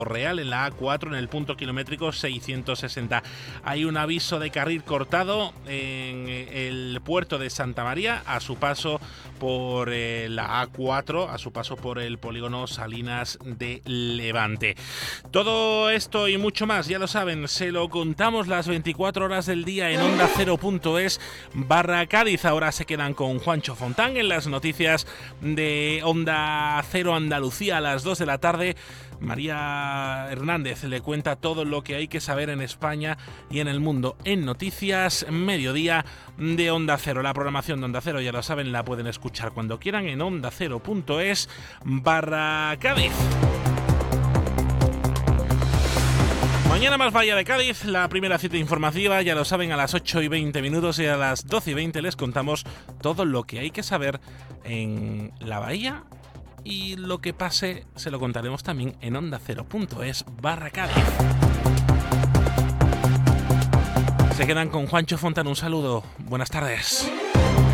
Real en la A4 en el punto kilométrico 660. Hay un aviso de carril cortado en el puerto de Santa María a su paso por la A4, a su paso por el polígono Salinas de Levante. Todo esto y mucho más, ya lo saben, se lo contamos las 24 horas del día en OndaCero.es/Cádiz. Ahora se quedan con Juancho Fontán en las noticias de Onda Cero Andalucía a las 2 de la tarde. María Hernández le cuenta todo lo que hay que saber en España y en el mundo en Noticias Mediodía de Onda Cero. La programación de Onda Cero, ya lo saben, la pueden escuchar cuando quieran en OndaCero.es/Cádiz. Mañana más Bahía de Cádiz, la primera cita informativa, ya lo saben, a las 8:20 y a las 12:20 les contamos todo lo que hay que saber en la bahía. Y lo que pase se lo contaremos también en OndaCero.es/Cádiz. Se quedan con Juancho Fontán. Un saludo. Buenas tardes.